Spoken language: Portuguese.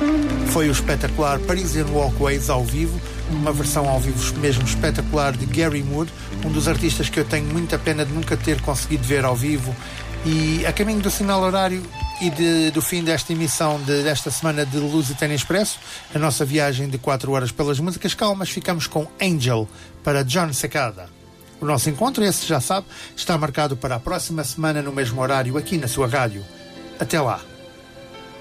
Foi o espetacular Parisian Walkways ao vivo, uma versão ao vivo mesmo espetacular de Gary Moore, um dos artistas que eu tenho muita pena de nunca ter conseguido ver ao vivo. E a caminho do sinal horário e do fim desta emissão desta semana de Lusitânia Expresso, a nossa viagem de 4 horas pelas músicas calmas, ficamos com Angel, para John Secada. O nosso encontro, esse já sabe, está marcado para a próxima semana no mesmo horário aqui na sua rádio. Até lá.